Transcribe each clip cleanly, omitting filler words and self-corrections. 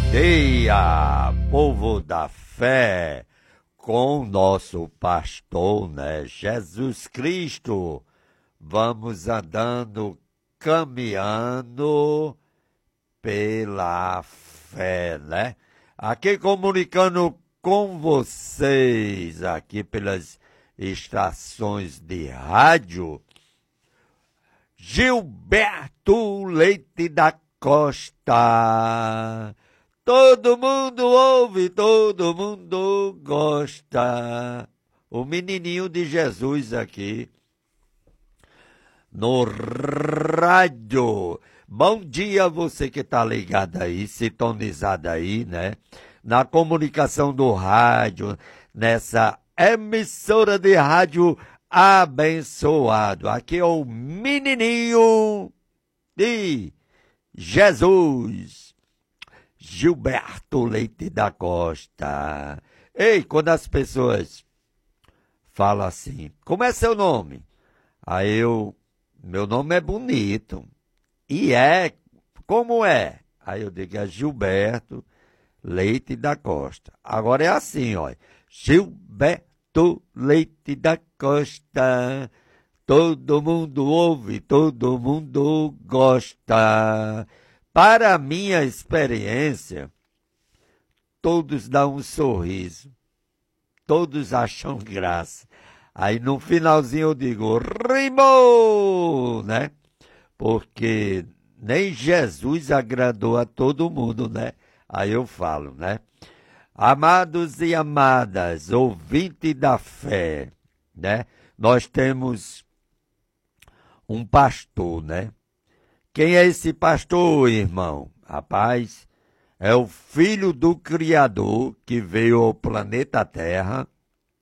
dia, povo da fé, com nosso pastor, Jesus Cristo. Vamos andando, caminhando pela fé, Aqui comunicando com vocês, aqui pelas estações de rádio, Gilberto Leite da Costa. Todo mundo ouve, todo mundo gosta. O menininho de Jesus aqui no rádio. Bom dia você que tá ligado aí, sintonizado aí, na comunicação do rádio, nessa emissora de rádio abençoado. Aqui é o menininho de Jesus, Gilberto Leite da Costa. Ei, quando as pessoas falam assim, como é seu nome? Aí meu nome é bonito. E como é? Aí eu digo, é Gilberto Leite da Costa. Agora é assim, ó. Gilberto Leite da Costa. Todo mundo ouve, todo mundo gosta. Para a minha experiência, todos dão um sorriso. Todos acham graça. Aí no finalzinho eu digo, rimou, Porque nem Jesus agradou a todo mundo, Aí eu falo, Amados e amadas, ouvinte da fé, Nós temos um pastor, Quem é esse pastor, irmão? Rapaz, é o filho do Criador que veio ao planeta Terra,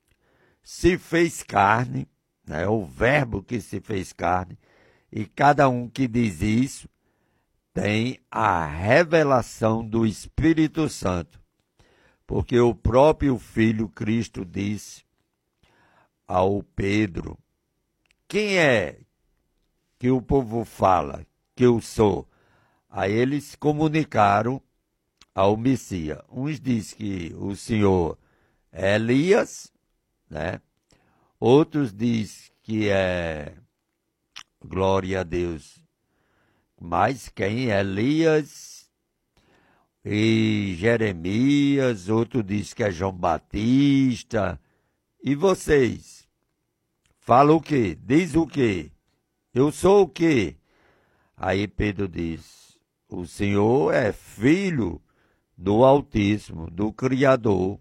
se fez carne, o verbo que se fez carne, e cada um que diz isso tem a revelação do Espírito Santo, porque o próprio Filho Cristo disse ao Pedro, quem é que o povo fala que eu sou? Aí eles comunicaram ao Messias. Uns dizem que o Senhor é Elias, Outros dizem que é, glória a Deus, mas quem? Elias e Jeremias, outro diz que é João Batista. E vocês? Fala o quê? Diz o quê? Eu sou o quê? Aí Pedro diz, o Senhor é filho do Altíssimo, do Criador.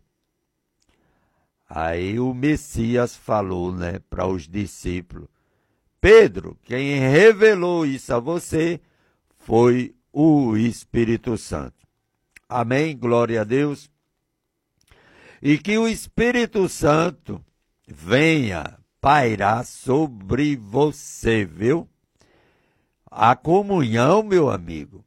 Aí o Messias falou, para os discípulos, Pedro, quem revelou isso a você foi o Espírito Santo. Amém? Glória a Deus. E que o Espírito Santo venha pairar sobre você, viu? A comunhão, meu amigo,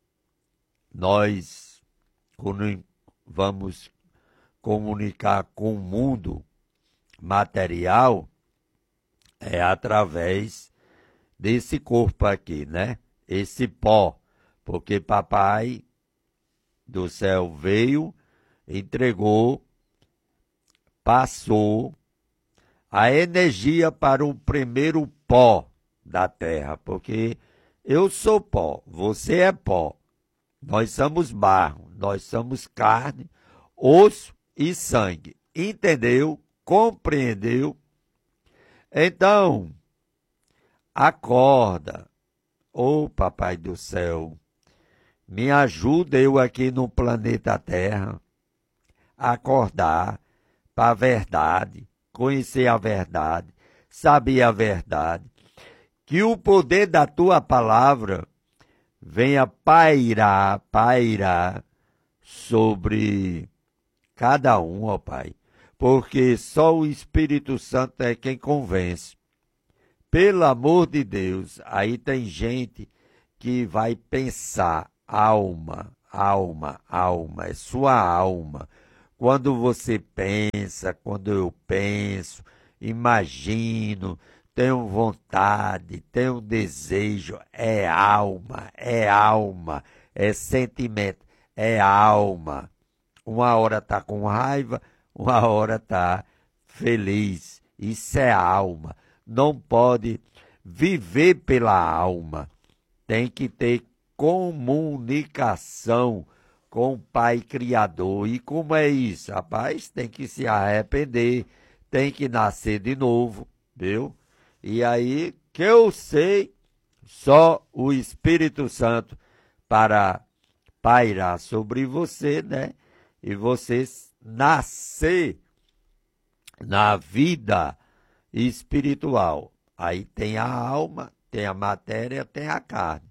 nós, quando vamos comunicar com o mundo material, é através desse corpo aqui, Esse pó, porque papai do céu veio, entregou, passou a energia para o primeiro pó da terra, porque eu sou pó, você é pó, nós somos barro, nós somos carne, osso e sangue. Entendeu? Compreendeu? Então, acorda. Ô Papai do céu, me ajuda eu aqui no planeta Terra a acordar para a verdade, conhecer a verdade, saber a verdade. Que o poder da tua palavra venha pairar sobre cada um, ó Pai, porque só o Espírito Santo é quem convence. Pelo amor de Deus, aí tem gente que vai pensar, alma, é sua alma. Quando você pensa, quando eu penso, imagino, tenho vontade, tenho desejo, é alma, é sentimento, é alma. Uma hora está com raiva, uma hora está feliz. Isso é alma. Não pode viver pela alma. Tem que ter comunicação com o Pai Criador. E como é isso? Rapaz, tem que se arrepender, tem que nascer de novo, viu? E aí, que eu sei, só o Espírito Santo para pairar sobre você, né? E você nascer na vida espiritual. Aí tem a alma, tem a matéria, tem a carne.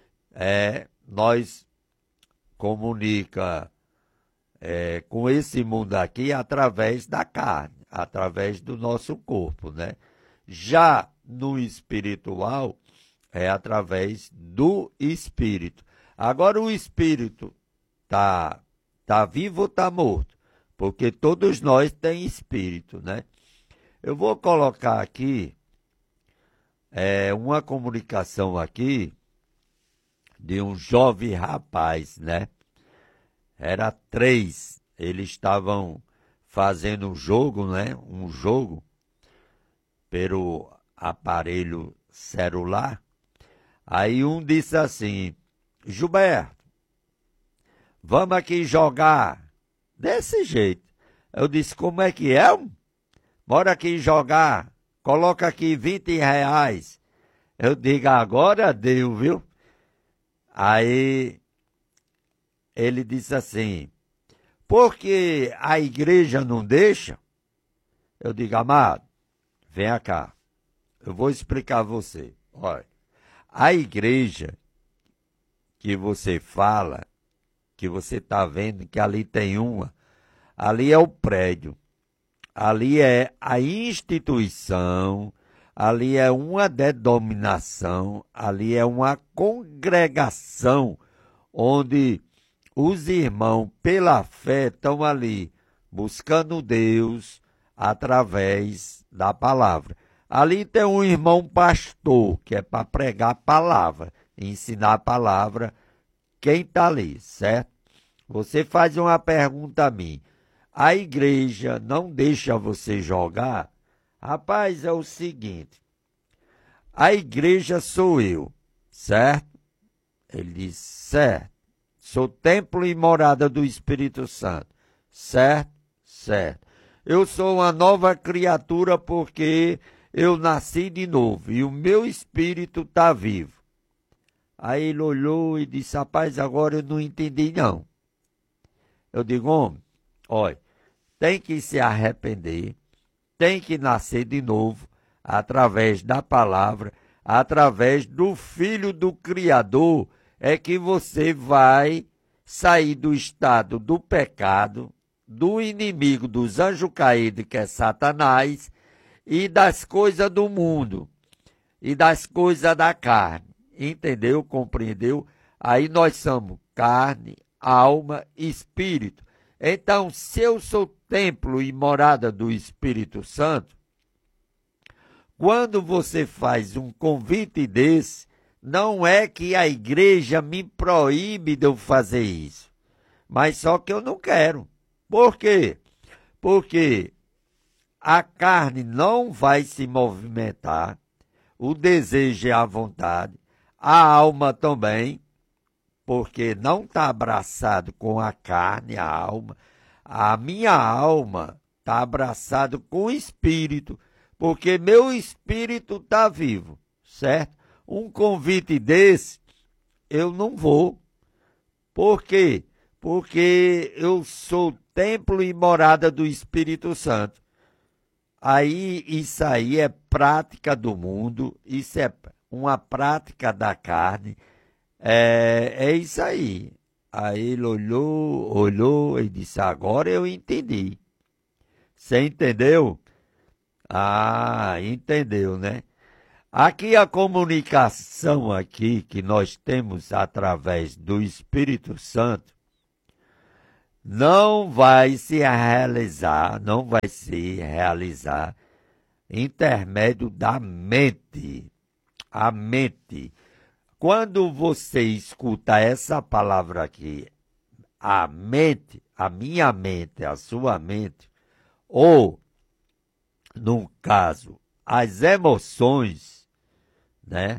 Nós comunica com esse mundo aqui através da carne, através do nosso corpo, né? Já no espiritual é através do espírito. Agora o espírito tá vivo ou tá morto? Porque todos nós tem espírito, né? Eu vou colocar aqui uma comunicação aqui de um jovem rapaz, né? Era 3. Eles estavam fazendo um jogo, né? Um jogo pelo aparelho celular. Aí um disse assim: Gilberto, vamos aqui jogar. Desse jeito. Eu disse: como é que é? Bora aqui jogar. Coloca aqui R$ 20. Eu digo: agora deu, viu? Aí ele disse assim: porque a igreja não deixa? Eu digo: amado, venha cá. Eu vou explicar a você. Olha, a igreja que você fala, que você está vendo que ali tem uma, ali é o prédio, ali é a instituição, ali é uma denominação, ali é uma congregação onde os irmãos, pela fé, estão ali buscando Deus através da palavra. Ali tem um irmão pastor, que é para pregar a palavra, ensinar a palavra, quem está ali, certo? Você faz uma pergunta a mim: a igreja não deixa você jogar? Rapaz, é o seguinte: a igreja sou eu, certo? Ele diz: certo. Sou templo e morada do Espírito Santo, certo? Certo. Eu sou uma nova criatura porque eu nasci de novo e o meu espírito está vivo. Aí ele olhou e disse: rapaz, agora eu não entendi não. Eu digo: homem, olha, tem que se arrepender, tem que nascer de novo, através da palavra, através do Filho do Criador, é que você vai sair do estado do pecado, do inimigo dos anjos caídos, que é Satanás, e das coisas do mundo, e das coisas da carne. Entendeu? Compreendeu? Aí nós somos carne, alma e espírito. Então, se eu sou templo e morada do Espírito Santo, quando você faz um convite desse, não é que a igreja me proíbe de eu fazer isso, mas só que eu não quero. Por quê? Porque a carne não vai se movimentar, o desejo é a vontade, a alma também, porque não está abraçado com a carne, a alma. A minha alma está abraçado com o espírito, porque meu espírito está vivo, certo? Um convite desse, eu não vou. Por quê? Porque eu sou templo e morada do Espírito Santo. Aí, isso aí é prática do mundo, isso é uma prática da carne, é isso aí. Aí ele olhou e disse: agora eu entendi. Você entendeu? Ah, entendeu, né? Aqui a comunicação aqui que nós temos através do Espírito Santo não vai se realizar intermédio da mente. A mente. Quando você escuta essa palavra aqui, a mente, a minha mente, a sua mente, ou, no caso, as emoções, né?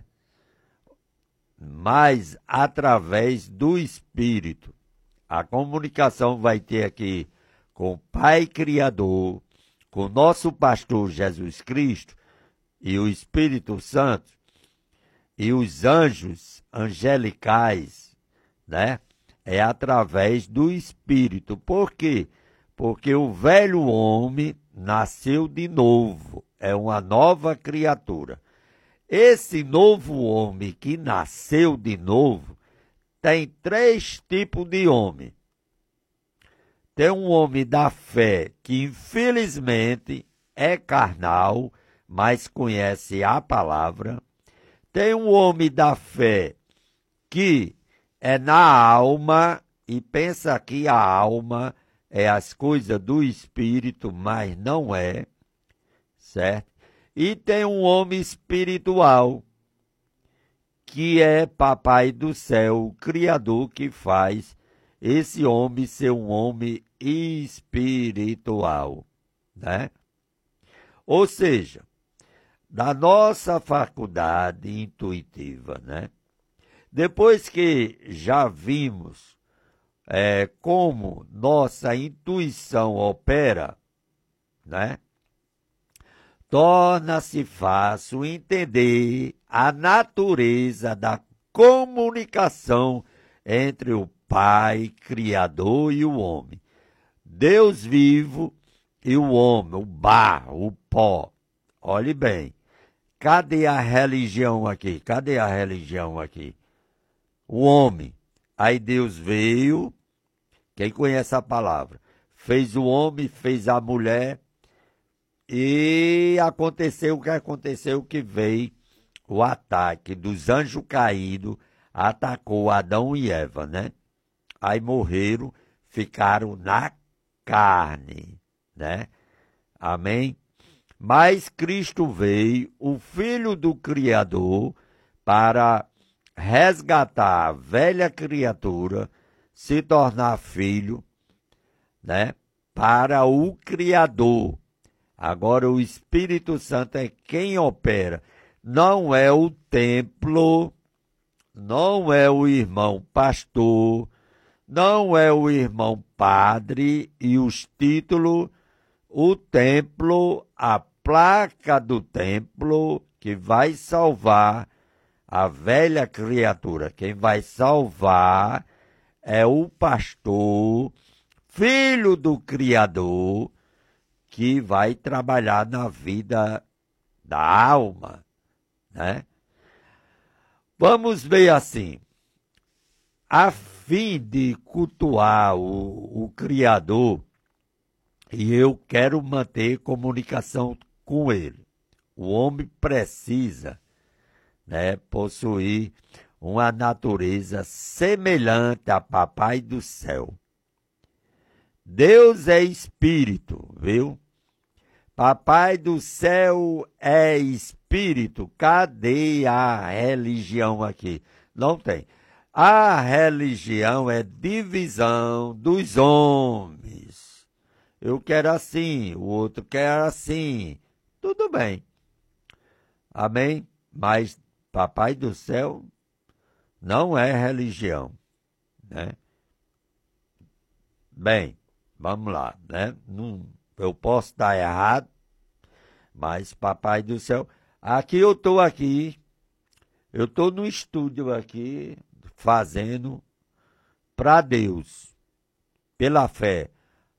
Mas através do Espírito. A comunicação vai ter aqui com o Pai Criador, com o nosso pastor Jesus Cristo e o Espírito Santo e os anjos angelicais, né? É através do Espírito. Por quê? Porque o velho homem nasceu de novo, é uma nova criatura. Esse novo homem que nasceu de novo tem 3 tipos de homem. Tem um homem da fé que infelizmente é carnal, mas conhece a palavra. Tem um homem da fé que é na alma e pensa que a alma é as coisas do espírito, mas não é, certo? E tem um homem espiritual, que é Papai do Céu, o Criador, que faz esse homem ser um homem espiritual, né? Ou seja, da nossa faculdade intuitiva, né? Depois que já vimos como nossa intuição opera, né? Torna-se fácil entender a natureza da comunicação entre o Pai Criador e o homem. Deus vivo e o homem, o barro, o pó. Olhe bem, cadê a religião aqui? Cadê a religião aqui? O homem. Aí Deus veio, quem conhece a palavra, fez o homem, fez a mulher, e aconteceu o que aconteceu, que veio o ataque dos anjos caídos, atacou Adão e Eva, né? Aí morreram, ficaram na carne, né? Amém? Mas Cristo veio, o Filho do Criador, para resgatar a velha criatura, se tornar filho, né? Para o Criador. Agora o Espírito Santo é quem opera. Não é o templo, não é o irmão pastor, não é o irmão padre e os títulos, o templo, a placa do templo que vai salvar a velha criatura. Quem vai salvar é o pastor, filho do Criador, que vai trabalhar na vida da alma, né? Vamos ver assim, a fim de cultuar o Criador, e eu quero manter comunicação com ele. O homem precisa, né, possuir uma natureza semelhante a Papai do Céu. Deus é espírito, viu? Papai do Céu é espírito. Cadê a religião aqui? Não tem. A religião é divisão dos homens. Eu quero assim, o outro quer assim. Tudo bem. Amém? Mas Papai do Céu não é religião, né? Bem, vamos lá, né? Eu posso estar errado, mas Papai do Céu... Aqui eu estou no estúdio aqui, fazendo para Deus, pela fé,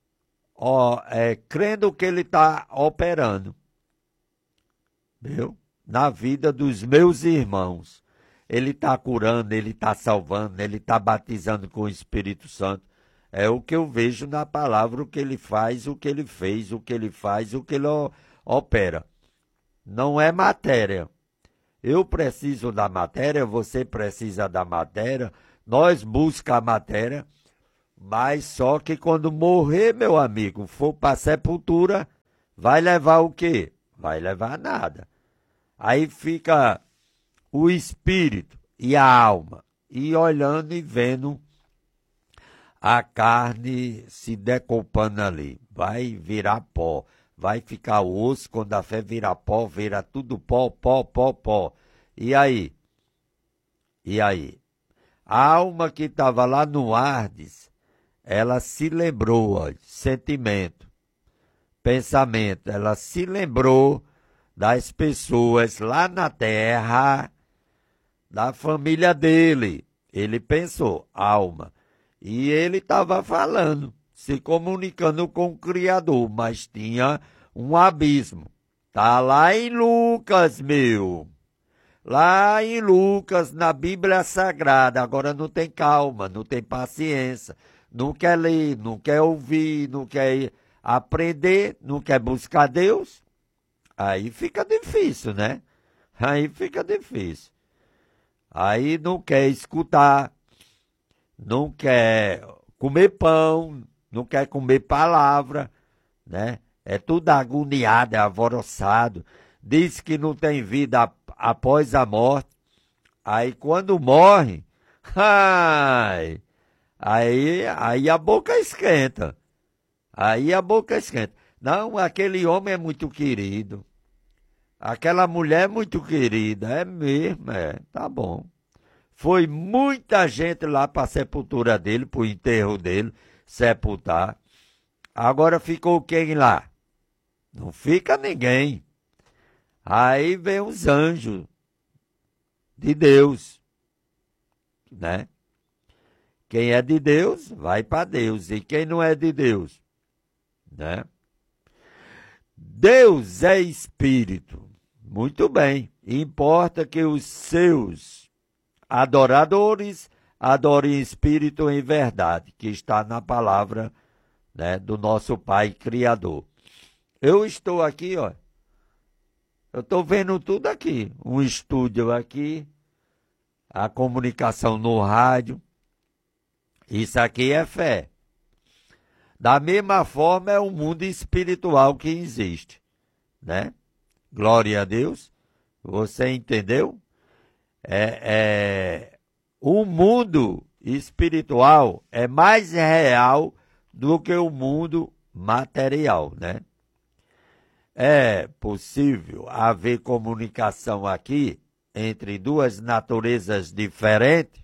crendo que Ele está operando, viu? Na vida dos meus irmãos. Ele está curando, Ele está salvando, Ele está batizando com o Espírito Santo. É o que eu vejo na palavra, o que Ele faz, o que Ele fez, o que Ele faz, o que Ele opera. Não é matéria. Eu preciso da matéria, você precisa da matéria, nós buscamos a matéria, mas só que quando morrer, meu amigo, for para a sepultura, vai levar o quê? Vai levar nada. Aí fica o espírito e a alma, e olhando e vendo a carne se decompondo ali, vai virar pó, vai ficar osso, quando a fé virar pó, vira tudo pó, pó, pó, pó. E aí? E aí? A alma que estava lá no Hades, ela se lembrou, ó, sentimento, pensamento, ela se lembrou das pessoas lá na terra, da família dele. Ele pensou, alma. E ele estava falando, se comunicando com o Criador, mas tinha um abismo. Tá lá em Lucas, meu. Lá em Lucas, na Bíblia Sagrada. Agora não tem calma, não tem paciência. Não quer ler, não quer ouvir, não quer aprender, não quer buscar Deus. Aí fica difícil, né? Aí fica difícil. Aí não quer escutar, não quer comer pão, não quer comer palavra, né? É tudo agoniado, é alvoroçado. Diz que não tem vida após a morte. Aí quando morre, ai, aí a boca esquenta. Aí a boca esquenta. Não, aquele homem é muito querido. Aquela mulher é muito querida. É mesmo, tá bom. Foi muita gente lá para a sepultura dele, para o enterro dele, sepultar. Agora ficou quem lá? Não fica ninguém. Aí vem os anjos de Deus, né? Quem é de Deus, vai para Deus. E quem não é de Deus, né? Deus é espírito. Muito bem. Importa que os seus adoradores adorem em espírito e em verdade, que está na palavra, né, do nosso Pai Criador. Eu estou aqui, ó. Eu estou vendo tudo aqui. Um estúdio aqui, a comunicação no rádio. Isso aqui é fé. Da mesma forma é o mundo espiritual que existe, né? Glória a Deus. Você entendeu? O mundo espiritual é mais real do que o mundo material, né? É possível haver comunicação aqui entre duas naturezas diferentes?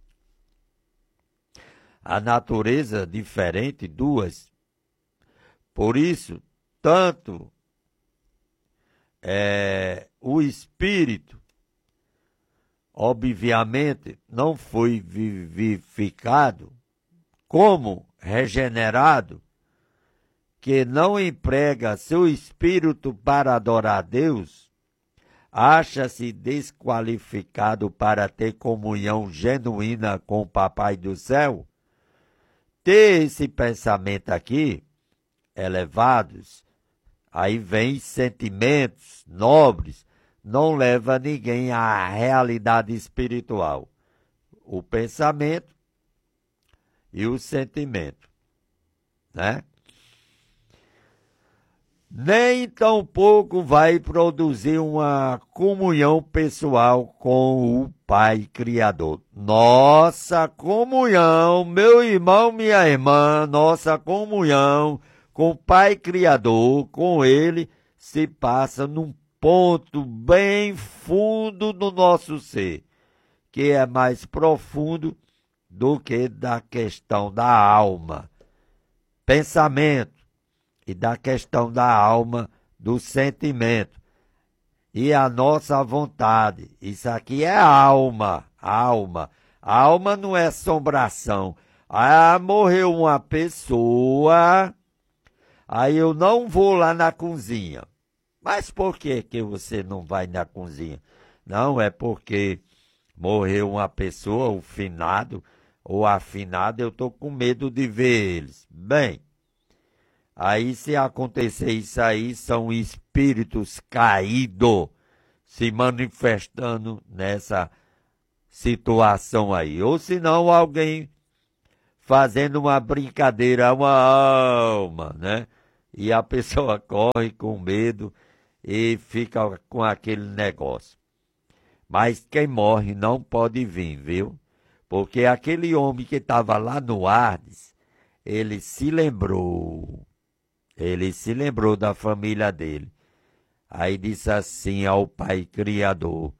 A natureza diferente, duas. Por isso, tanto o espírito, obviamente, não foi vivificado como regenerado, que não emprega seu espírito para adorar a Deus, acha-se desqualificado para ter comunhão genuína com o Papai do Céu? Ter esse pensamento aqui, elevados, aí vem sentimentos nobres, não leva ninguém à realidade espiritual. O pensamento e o sentimento, né? Nem tampouco vai produzir uma comunhão pessoal com o Pai Criador. Nossa comunhão, meu irmão, minha irmã, nossa comunhão com o Pai Criador, com Ele, se passa num ponto bem fundo do nosso ser, que é mais profundo do que da questão da alma, pensamento, e da questão da alma, do sentimento. E a nossa vontade. Isso aqui é alma, alma. A alma não é assombração. Ah, morreu uma pessoa, aí eu não vou lá na cozinha. Mas por que você não vai na cozinha? Não, é porque morreu uma pessoa, o finado ou afinado, eu estou com medo de ver eles. Bem, aí, se acontecer isso aí, são espíritos caídos se manifestando nessa situação aí. Ou se não, alguém fazendo uma brincadeira, uma alma, né? E a pessoa corre com medo e fica com aquele negócio. Mas quem morre não pode vir, viu? Porque aquele homem que estava lá no Hades, ele se lembrou da família dele. Aí disse assim ao Pai Criador: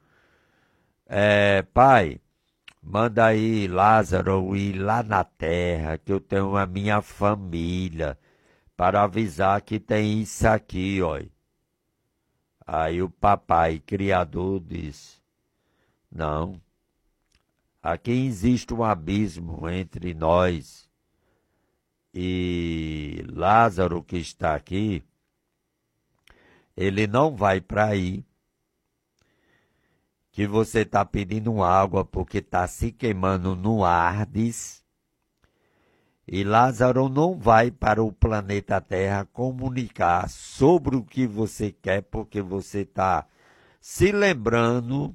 Pai, manda aí Lázaro ir lá na terra, que eu tenho a minha família, para avisar que tem isso aqui, ó. Aí o Papai Criador disse: não, aqui existe um abismo entre nós e Lázaro que está aqui, ele não vai para aí, que você está pedindo água porque está se queimando no Hades, e Lázaro não vai para o planeta Terra comunicar sobre o que você quer, porque você está se lembrando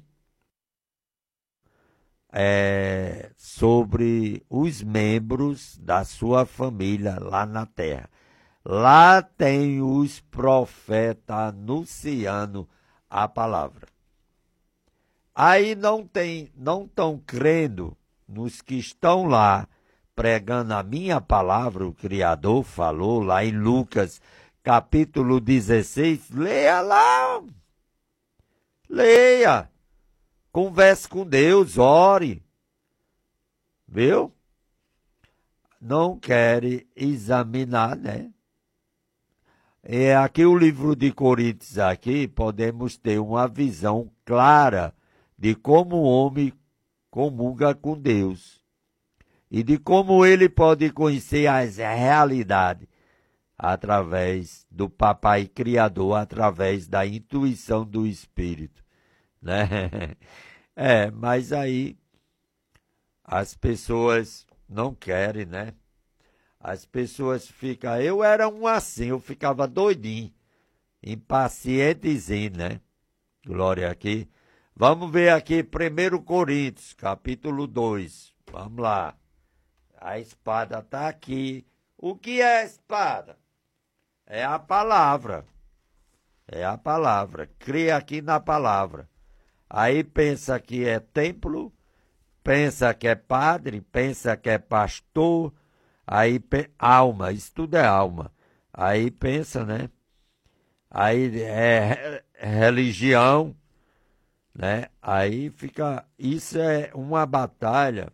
sobre os membros da sua família lá na Terra. Lá tem os profetas anunciando a palavra. Aí não estão crendo nos que estão lá pregando a minha palavra. O Criador falou lá em Lucas capítulo 16. Leia lá. Leia. Converse com Deus, ore. Viu? Não querem examinar, né? É aqui o livro de Coríntios, aqui podemos ter uma visão clara de como o homem comunga com Deus e de como ele pode conhecer as realidades através do Papai Criador, através da intuição do Espírito, né? Mas aí as pessoas não querem, né? As pessoas ficam... Eu era um assim, eu ficava doidinho, impacientezinho, né? Glória aqui. Vamos ver aqui 1 Coríntios, capítulo 2. Vamos lá. A espada está aqui. O que é a espada? É a palavra. É a palavra. Crê aqui na palavra. Aí pensa que é templo, pensa que é padre, pensa que é pastor, aí alma, isso tudo é alma. Aí pensa, né? Aí é religião, né? Aí fica, isso é uma batalha,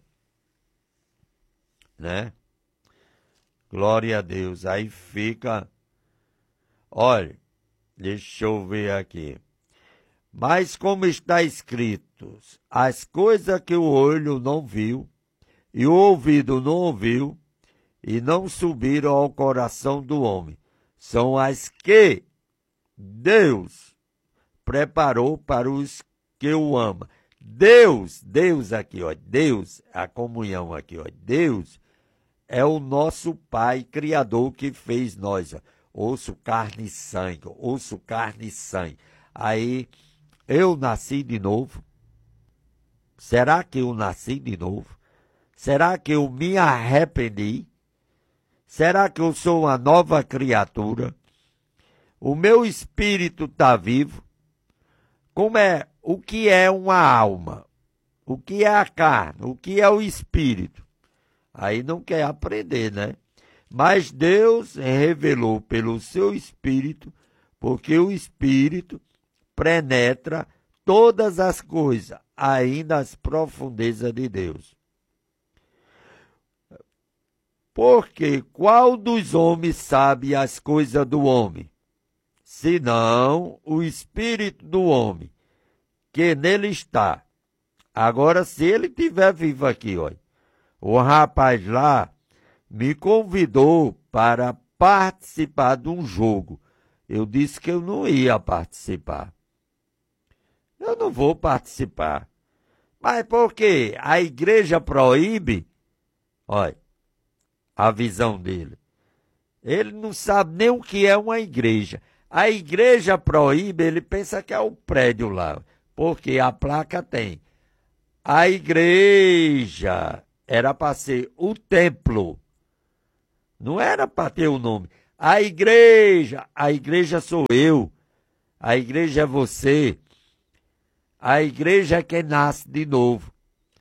né? Glória a Deus. Aí fica, olha, deixa eu ver aqui. Mas como está escrito, as coisas que o olho não viu, e o ouvido não ouviu, e não subiram ao coração do homem, são as que Deus preparou para os que o amam. Deus aqui, ó, Deus, a comunhão aqui, ó, Deus é o nosso Pai Criador que fez nós, ó, osso, carne e sangue. Aí, eu nasci de novo? Será que eu nasci de novo? Será que eu me arrependi? Será que eu sou uma nova criatura? O meu espírito está vivo? O que é uma alma? O que é a carne? O que é o espírito? Aí não quer aprender, né? Mas Deus revelou pelo seu espírito, porque o espírito penetra todas as coisas, ainda as profundezas de Deus. Porque qual dos homens sabe as coisas do homem? Senão o espírito do homem, que nele está. Agora, se ele estiver vivo aqui, olha, o rapaz lá me convidou para participar de um jogo. Eu disse que eu não ia participar. Eu não vou participar. Mas por quê? A igreja proíbe? Olha, a visão dele. Ele não sabe nem o que é uma igreja. A igreja proíbe, ele pensa que é o prédio lá, porque a placa tem. A igreja era para ser o templo. Não era para ter o nome. A igreja sou eu. A igreja é você. A igreja é quem nasce de novo.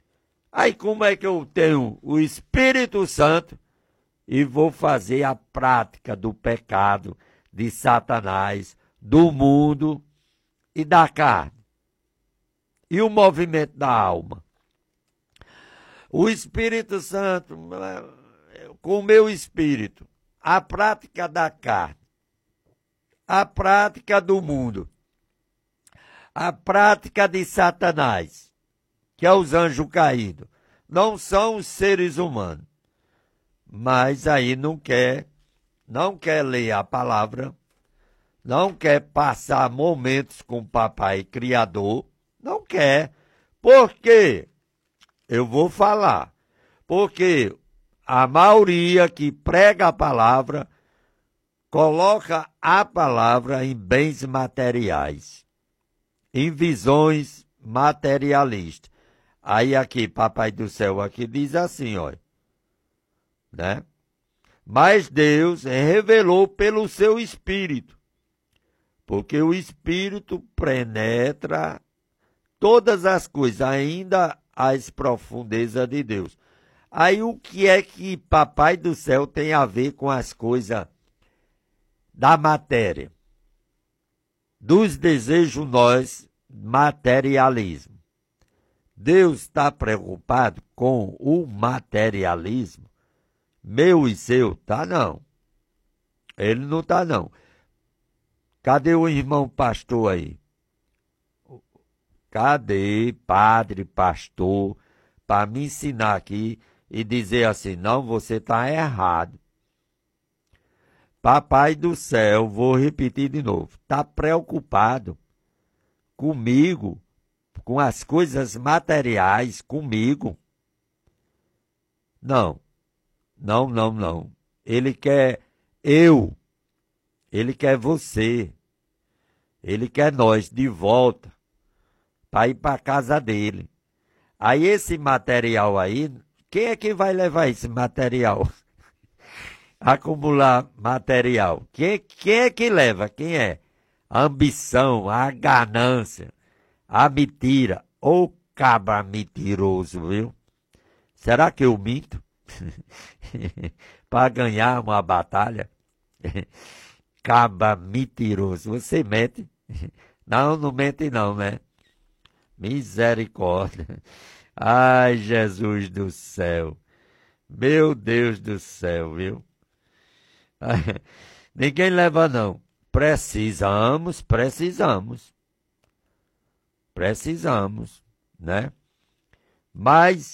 Aí como é que eu tenho o Espírito Santo e vou fazer a prática do pecado, de Satanás, do mundo e da carne? E o movimento da alma? O Espírito Santo, com o meu espírito, a prática da carne, a prática do mundo, a prática de Satanás, que é os anjos caídos, não são os seres humanos. Mas aí não quer ler a palavra, não quer passar momentos com o Papai Criador, não quer. Por quê? Eu vou falar. Porque a maioria que prega a palavra coloca a palavra em bens materiais, em visões materialistas. Aí aqui, Papai do Céu, aqui diz assim, olha, né? Mas Deus revelou pelo seu Espírito, porque o Espírito penetra todas as coisas, ainda as profundezas de Deus. Aí o que é que Papai do Céu tem a ver com as coisas da matéria? Dos desejos nós, materialismo. Deus está preocupado com o materialismo? Meu e seu, tá não. Ele não tá não. Cadê o irmão pastor aí? Cadê padre, pastor, para me ensinar aqui e dizer assim, não, você está errado. Papai do Céu, vou repetir de novo, está preocupado comigo, com as coisas materiais, comigo? Não, não, não, não. Ele quer eu, ele quer você, ele quer nós de volta para ir para a casa dele. Aí esse material aí, quem é que vai levar esse material? Acumular material. Quem é que leva? Quem é? A ambição, a ganância, a mentira. Ô cabra mentiroso, viu? Será que eu minto? Para ganhar uma batalha? Cabra mentiroso. Você mente? Não, não mente não, né? Misericórdia. Ai, Jesus do céu. Meu Deus do céu, viu? Ninguém leva, não. Precisamos, né? Mas,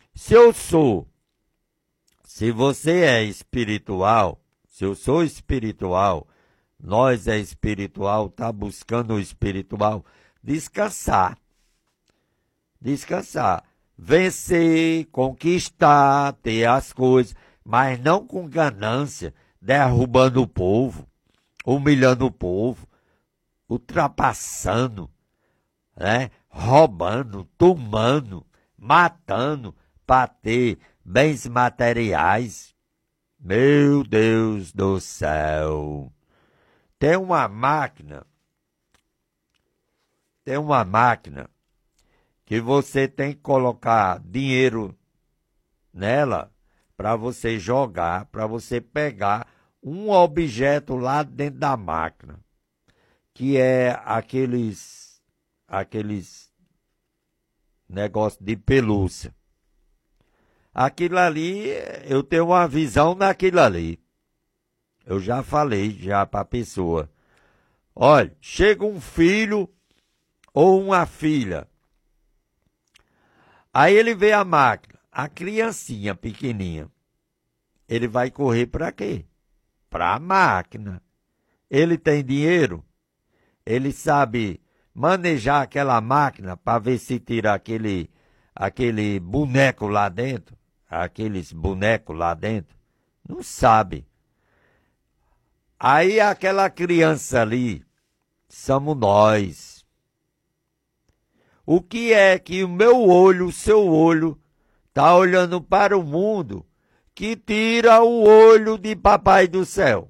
se você é espiritual, se eu sou espiritual, nós é espiritual, tá buscando o espiritual, descansar, vencer, conquistar, ter as coisas, mas não com ganância, derrubando o povo, humilhando o povo, ultrapassando, né? Roubando, tomando, matando, para ter bens materiais. Meu Deus do céu! Tem uma máquina que você tem que colocar dinheiro nela para você jogar, para você pegar um objeto lá dentro da máquina, que é aqueles negócios de pelúcia. Aquilo ali, eu tenho uma visão naquilo ali. Eu já falei já para a pessoa. Olha, chega um filho ou uma filha. Aí ele vê a máquina, a criancinha pequenininha. Ele vai correr para quê? Para a máquina. Ele tem dinheiro? Ele sabe manejar aquela máquina para ver se tira aquele boneco lá dentro? Aqueles bonecos lá dentro? Não sabe. Aí aquela criança ali, somos nós. O que é que o meu olho, o seu olho, está olhando para o mundo que tira o olho de Papai do Céu?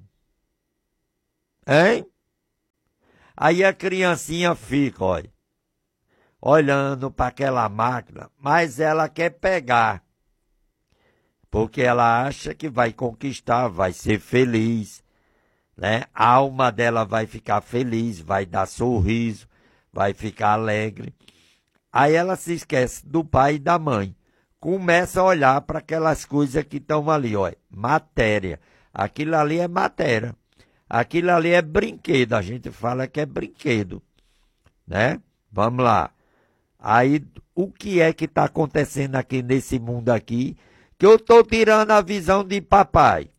Hein? Aí a criancinha fica, olha. olhando para aquela máquina, mas ela quer pegar, porque ela acha que vai conquistar, vai ser feliz, né? A alma dela vai ficar feliz, vai dar sorriso, vai ficar alegre. Aí ela se esquece do pai e da mãe. Começa a olhar para aquelas coisas que estão ali, ó, matéria. Aquilo ali é matéria. Aquilo ali é brinquedo. A gente fala que é brinquedo, né? Vamos lá. Aí, o que é que está acontecendo aqui nesse mundo aqui? Que eu estou tirando a visão de papai.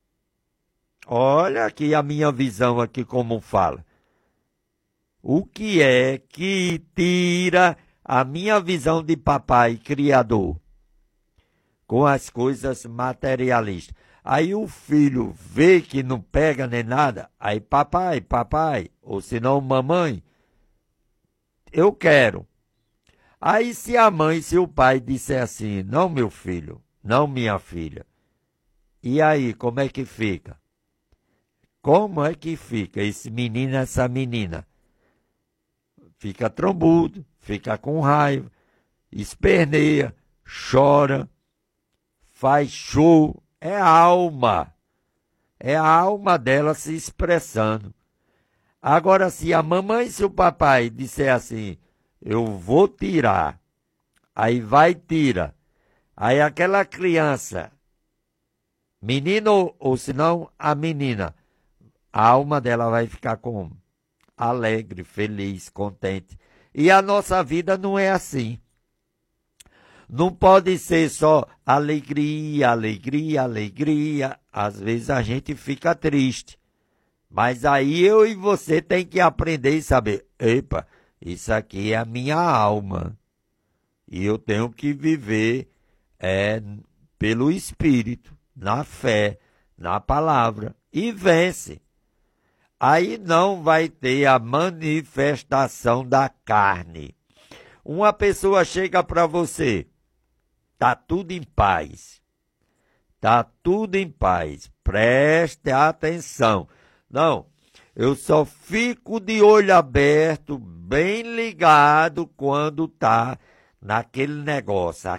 Olha aqui a minha visão aqui como fala. O que é que tira a minha visão de papai criador? Com as coisas materialistas. Aí o filho vê que não pega nem nada, aí papai, ou se não mamãe, eu quero. Aí se a mãe, se o pai disser assim, não meu filho, não minha filha, e aí como é que fica? Como é que fica esse menino, essa menina? Fica trombudo, fica com raiva, esperneia, chora, faz show, é a alma dela se expressando. Agora, se a mamãe e se o papai disser assim, eu vou tirar, aí vai tira, aí aquela criança, menino ou se não a menina, a alma dela vai ficar como? Alegre, feliz, contente. E a nossa vida não é assim. Não pode ser só alegria, alegria, alegria. Às vezes a gente fica triste. Mas aí eu e você tem que aprender e saber, epa, isso aqui é a minha alma. E eu tenho que viver pelo Espírito, na fé, na palavra. E vence. Aí não vai ter a manifestação da carne. Uma pessoa chega para você, tá tudo em paz. Tá tudo em paz. Preste atenção. Não, eu só fico de olho aberto, bem ligado quando tá naquele negócio,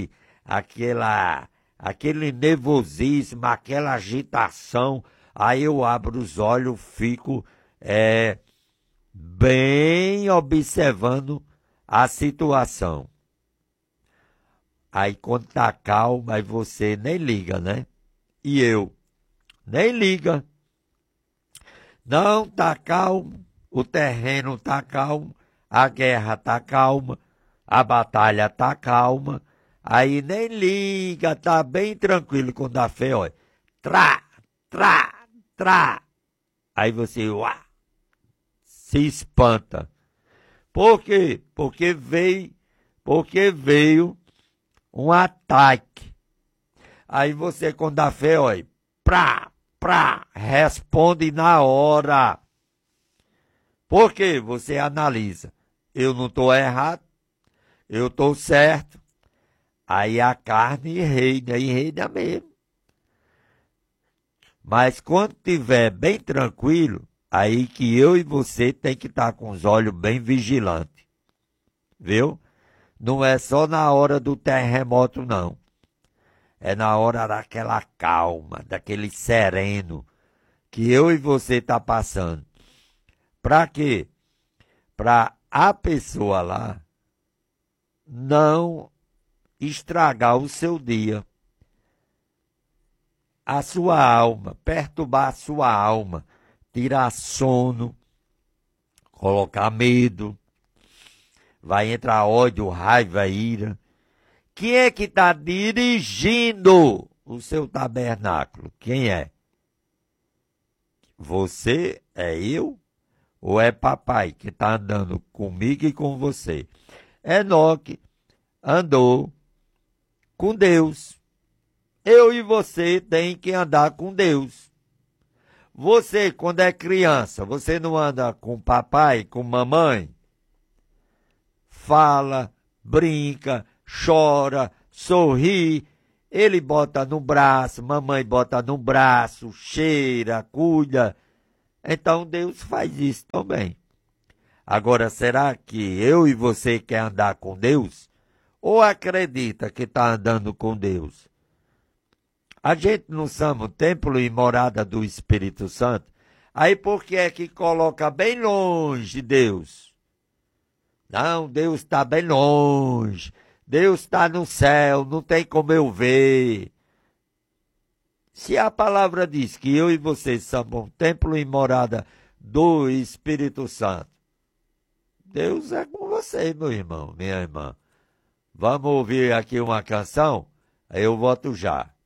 aquele nervosismo, aquela agitação. Aí eu abro os olhos, fico bem observando a situação. Aí quando tá calmo, aí você nem liga, né? E eu nem liga. Não tá calmo, o terreno tá calmo, a guerra tá calma, a batalha tá calma. Aí nem liga, tá bem tranquilo quando a fé, olha. Trá, trá. Aí você se espanta. Por quê? Porque veio um ataque. Aí você, quando dá fé, olha, responde na hora. Por quê? Você analisa. Eu não estou errado, eu estou certo. Aí a carne reina, e reina mesmo. Mas quando estiver bem tranquilo, aí que eu e você tem que estar com os olhos bem vigilantes. Viu? Não é só na hora do terremoto, não. É na hora daquela calma, daquele sereno que eu e você está passando. Para quê? Para a pessoa lá não estragar o seu dia. A sua alma, perturbar a sua alma, tirar sono, colocar medo, vai entrar ódio, raiva, ira. Quem é que está dirigindo o seu tabernáculo? Quem é? Você? É eu? Ou é papai que está andando comigo e com você? Enoque andou com Deus. Eu e você tem que andar com Deus. Você, quando é criança, você não anda com papai, com mamãe? Fala, brinca, chora, sorri. Ele bota no braço, mamãe bota no braço, cheira, cuida. Então Deus faz isso também. Agora, será que eu e você quer andar com Deus? Ou acredita que está andando com Deus? A gente não chama o templo e morada do Espírito Santo? Aí por que é que coloca bem longe de Deus? Não, Deus está bem longe. Deus está no céu, não tem como eu ver. Se a palavra diz que eu e você somos um templo e morada do Espírito Santo, Deus é com você, meu irmão, minha irmã. Vamos ouvir aqui uma canção? Aí eu volto já.